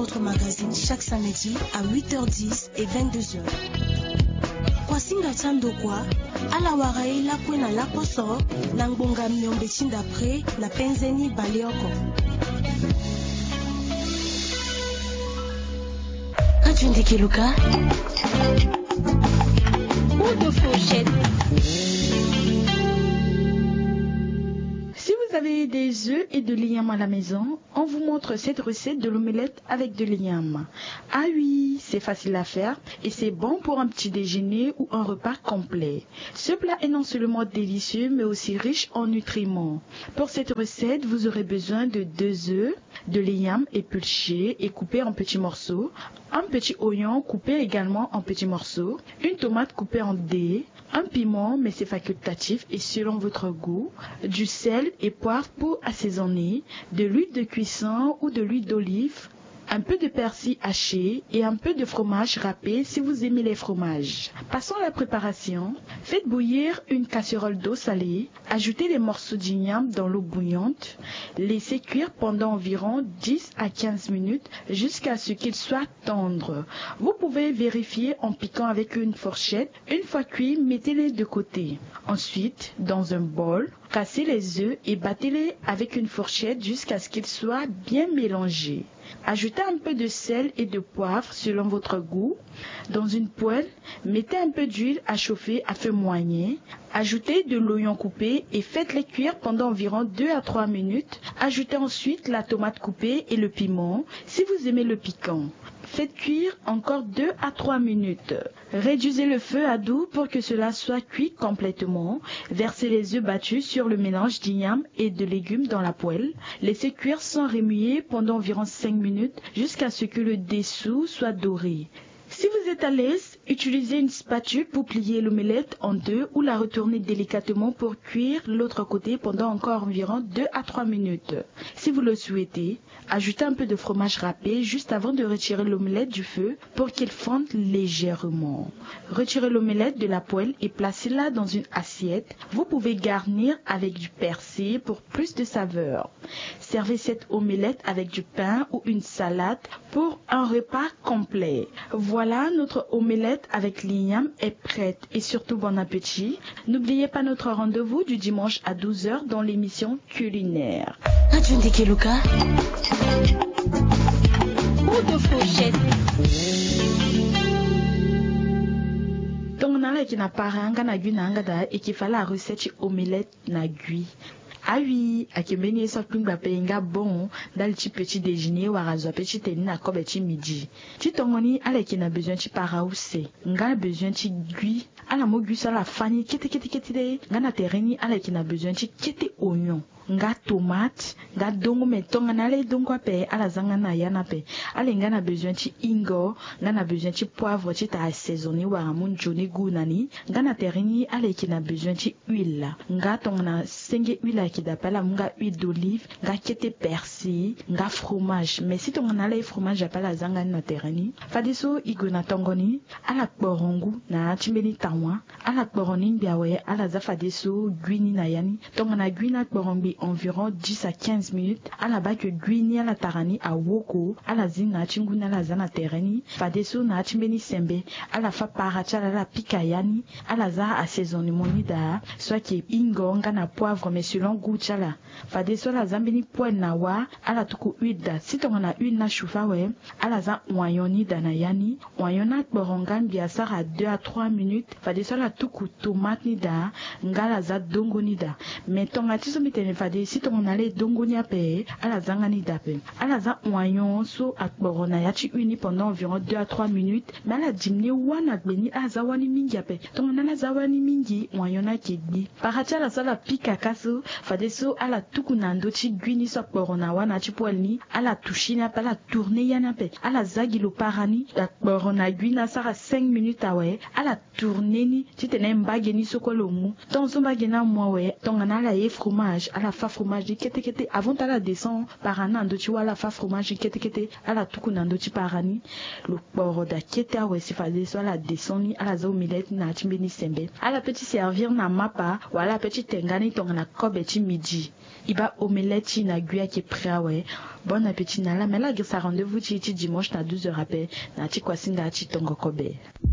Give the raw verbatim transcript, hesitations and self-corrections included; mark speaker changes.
Speaker 1: votre magazine chaque samedi à huit heures dix et vingt-deux heures. Kwasinga Tandokwa, ala waraila kwena la poso, nangbonga mnyombe chindapre, na penzeni balioko. Adjunde Keluka. Ou de fourchette.
Speaker 2: Si vous avez des œufs et de l'igname à la maison, on vous montre cette recette de l'omelette avec de l'igname. Ah oui, c'est facile à faire et c'est bon pour un petit déjeuner ou un repas complet. Ce plat est non seulement délicieux mais aussi riche en nutriments. Pour cette recette, vous aurez besoin de deux œufs, de l'igname épluché et coupé en petits morceaux, un petit oignon coupé également en petits morceaux, une tomate coupée en dés, un piment mais c'est facultatif et selon votre goût, du sel et poivre pour assaisonner, de l'huile de cuisson ou de l'huile d'olive, un peu de persil haché et un peu de fromage râpé si vous aimez les fromages. Passons à la préparation. Faites bouillir une casserole d'eau salée, ajoutez les morceaux d'igname dans l'eau bouillante, laissez cuire pendant environ dix à quinze minutes jusqu'à ce qu'ils soient tendres. Vous pouvez vérifier en piquant avec une fourchette. Une fois cuits, mettez-les de côté. Ensuite, dans un bol, cassez les œufs et battez-les avec une fourchette jusqu'à ce qu'ils soient bien mélangés. Ajoutez un peu de sel et de poivre selon votre goût. Dans une poêle, mettez un peu d'huile à chauffer à feu moyen. Ajoutez de l'oignon coupé et faites-les cuire pendant environ deux à trois minutes. Ajoutez ensuite la tomate coupée et le piment si vous aimez le piquant. Faites cuire encore deux à trois minutes. Réduisez le feu à doux pour que cela soit cuit complètement. Versez les œufs battus sur le mélange d'igname et de légumes dans la poêle. Laissez cuire sans remuer pendant environ cinq minutes jusqu'à ce que le dessous soit doré. Si vous êtes à l'aise, utilisez une spatule pour plier l'omelette en deux ou la retourner délicatement pour cuire l'autre côté pendant encore environ deux à trois minutes. Si vous le souhaitez, ajoutez un peu de fromage râpé juste avant de retirer l'omelette du feu pour qu'elle fonde légèrement. Retirez l'omelette de la poêle et placez-la dans une assiette. Vous pouvez garnir avec du persil pour plus de saveur. Servez cette omelette avec du pain ou une salade pour un repas complet. Voilà, notre omelette avec l'igname est prête et surtout bon appétit. N'oubliez pas notre rendez-vous du dimanche à douze heures dans l'émission culinaire.
Speaker 1: Adjunde Keluka. Ou de fourchette.
Speaker 2: Donc, on a là qui n'a pas rien, on a vu n'angada et qui fait la recette omelette na gui. Ah oui, à qui meni ça plus nga penga bon dans le petit déjeuner ou à razo petit teni na ko petit midi. Tu tongoni ala qui n'a besoin ti para ou c'est. Nga besoin ti gui, ala mo gui ça la fani kete kete kete de. Nga na terreni ala qui n'a besoin ti kete oignon. Nga tomate, nga dongo metonga na le dongo pe ala zanga na yana pe. Ale nga na besoin ti ingo, nga na besoin ti poivre ti ta assaisonner wa ramon joni gounani. Nga na terreni ala qui n'a besoin ti huile. Nga tonga na senge huile qui d'appelle à mga huile d'olive, nga kete persil, nga fromage. Mais si ton a le fromage appelle à zanga na terreni, fadiso igona tongoni, ala borongu na chimbeni tawa, ala boroni biawe, ala za fadiso guini na yani, ton na guina borombi environ dix à quinze minutes, ala ba que guini ala tarani a woko, ala zina chinguna la zana terreni, fadiso na chimbeni sembe, ala fa parachala la pikayani, ala za assaisonnement da, soit qui ingo nga na poivre mais selon goût chala. Fade so la zambini poen na wa, ala tuku huile da. Si ton na huile na choufa we, ala za oignoni da na yani, oignona borongan biasa à deux à trois minutes. Fade so la tuku tomate ni da, ngala za dongo ni da. Mais ton a tiso mitene fade si ton na le dongo ni ape, ala zanga ni da pe. Ala za oignon so at borona ya chi uni pendant environ deux à trois minutes. Mais ala dimni wana beni ala za wani mingi ape. Ton na la za wani mingi, oignona ki gbi. Paracha la sa la pika kaso, fadeso ala tukunando chi gwini so borona wana chi poelni ala tushina pa la tourner yana pe ala zagi lo parani la borona gwina sara cinq minutes awe ala tourner ni chi tene mbage ni sokolo mu ton so mbage na mo we ton na la e fromage ala la fa fromage kete kete avant à la descend parana ndo chi wala fa fromage kete kete ala tukuna ndo chi parani le poro da kete a wesi faze so la descend ala zo omelette na chimbeni sembe ala petit servir na mapa wala petit tengani tonga na kobe chi midi iba omelette na guya qui est prêt ouais bon appétit na la mais là ça rendez-vous chi chi dimanche na douze heures après na chi kwasinga chi tongo kobe.